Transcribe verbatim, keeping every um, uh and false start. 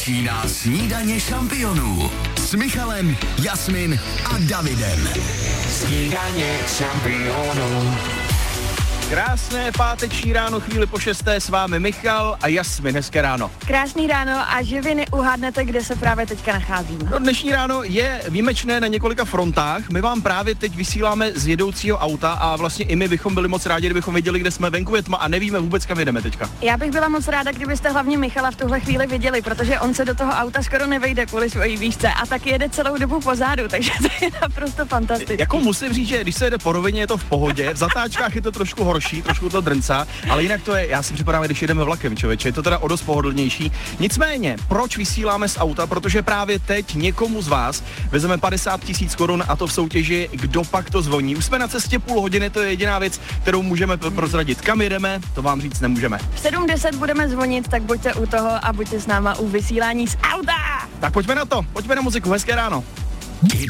Začíná snídaně šampionů s Michalem, Jasmin a Davidem. Snídaně šampionů. Krásné páteční ráno, chvíli po šesté, s vámi Michal a Jasmin, hezké ráno. Krásný ráno a že vy neuhádnete, kde se právě teďka nacházíme. No, dnešní ráno je výjimečné na několika frontách. My vám právě teď vysíláme z jedoucího auta a vlastně i my bychom byli moc rádi, kdybychom věděli, kde jsme. Venku je tma a nevíme vůbec, kam jedeme teďka. Já bych byla moc ráda, kdybyste hlavně Michala v tuhle chvíli viděli, protože on se do toho auta skoro nevejde kvůli svojí výšce a tak jede celou dobu pozadu, takže to je naprosto fantastické. Jako musím říct, že když se jede po rovině, je to v pohodě, v zatáčkách je to trošku horší, trošku to drncá, ale jinak to je, já si připadám, když jedeme vlakem, člověče, je to teda o dost pohodlnější. Nicméně, proč vysíláme z auta? Protože právě teď někomu z vás vezeme padesát tisíc korun a to v soutěži Kdo pak to zvoní. Už jsme na cestě půl hodiny, to je jediná věc, kterou můžeme prozradit. Kam jedeme, to vám říct nemůžeme. V sedm deset budeme zvonit, tak buďte u toho a buďte s náma u vysílání z auta. Tak pojďme na to, pojďme na muziku, hezké ráno.